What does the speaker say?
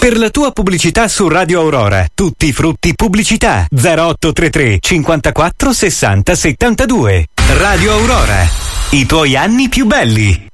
Per la tua pubblicità su Radio Aurora, tutti i frutti pubblicità 0833 54 60 72. Radio Aurora, i tuoi anni più belli.